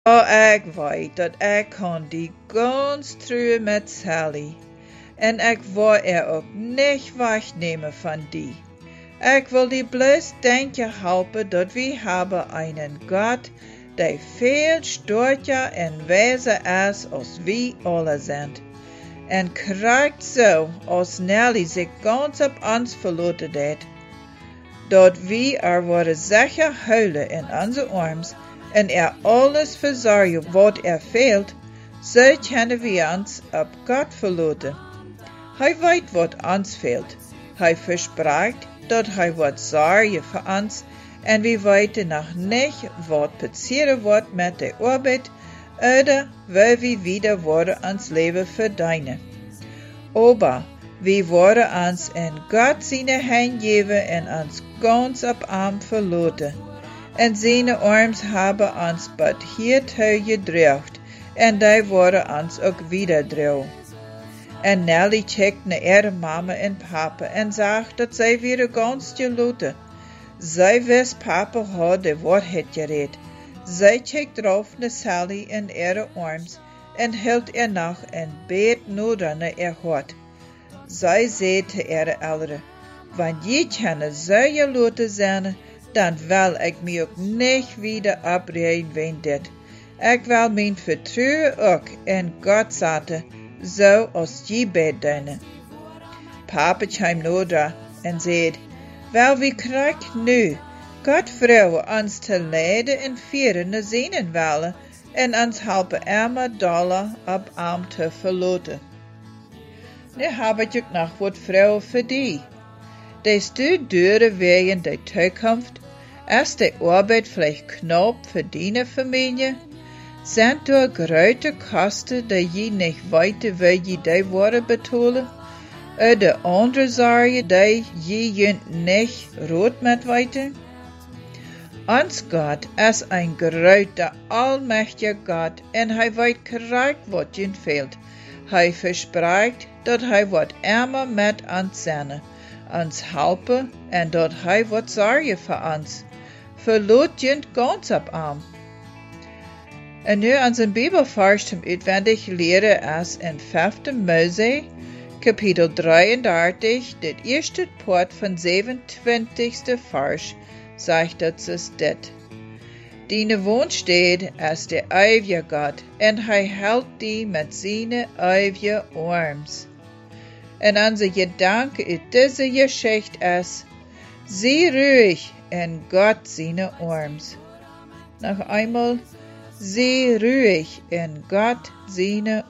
Ik weet dat ik kan die ganz truwen met Sally. En ik wil ook niet wegnemen van die. Ik wil die bloos denken helpen dat we hebben einen God die veel sterker en wijzer is als we alle zijn. En krijgt zo, als Nelly zich ganz op ons verlaten deed, dat we worden zeker houden in onze arms en alles verzorgen wat veelt, zo kunnen we ons op God verlaten. Hij weet wat ons veelt. Hij verspreekt dat hij wat zorgen voor ons en we weten nog niet wat passeren wordt met de arbeid oder waar we wieder worden ons leven verdienen. Aber we worden ons in God zijn hand geven en ons ganz op hem verlaten. En zijn arms hebben ons bad hiertoe gedraagd en die worden ons ook wieder dragen. En Nelly kijkt naar haar mama en papa en zegt dat zij weer ganz gelaten. Zij wist papa had de waarheid gereed. Zij kijkt erop naar Sally in haar arms en hield nog en beet nodig naar haar hart. Zij zei te haar ouderen, wanneer je kan zo gelaten zijn, dan wil ik me ook niet wieder oprijden van dit. Ik wil mijn vertrouwen ook in God zetten, zoals je bedenen. Papa kwam nodig en zei, wel wie krijgt nu? God vrouwen ons te leiden en vieren naar zijn willen en ons helpen immer dollar op hem te verlaten. Nu heb ik ook nog wat vrouwen voor die. Die studeren wegen de toekomst. Is de arbeid vielleicht knap voor die familie? Zijn er grote kosten die je niet weet waar je die worden betalen? Oder andere zorgen die je niet rood met weten? Ons God is een grote, almachtige God en hij weet correct wat je veelt. Hij verspreekt dat hij wat immer met ons zijn, ons helpen en dat hij wat zorgen voor ons. Verlaat je ganz op hem. En nu onze Bibelvers zum uitwendig leren is in 5 Mose, kapitel 33, dit eerste part van 27ste vers, zegt dat is dit. Die woonstede is de eeuwige God, en hij houdt die met zijn eeuwige arms. En onze gedanke in deze geschichte is, zie ruhig in God zijn arms. Nog eenmaal, zie ruhig in God zijn